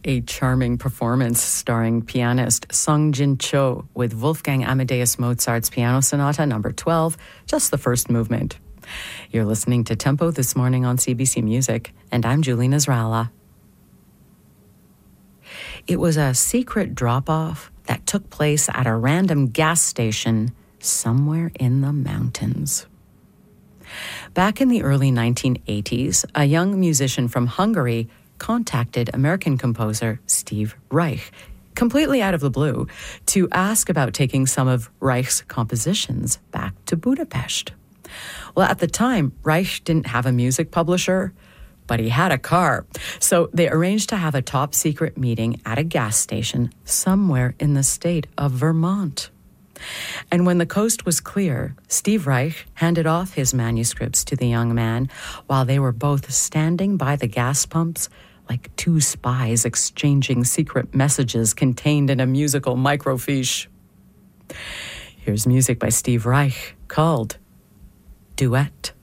A charming performance starring pianist Sung Jin Cho with Wolfgang Amadeus Mozart's Piano Sonata No. 12, just the first movement. You're listening to Tempo This Morning on CBC Music, and I'm Julie Nasrallah. It was a secret drop-off that took place at a random gas station somewhere in the mountains. Back in the early 1980s, a young musician from Hungary contacted American composer Steve Reich, completely out of the blue, to ask about taking some of Reich's compositions back to Budapest. Well, at the time, Reich didn't have a music publisher, but he had a car. So they arranged to have a top-secret meeting at a gas station somewhere in the state of Vermont. And when the coast was clear, Steve Reich handed off his manuscripts to the young man while they were both standing by the gas pumps like two spies exchanging secret messages contained in a musical microfiche. Here's music by Steve Reich called Duet.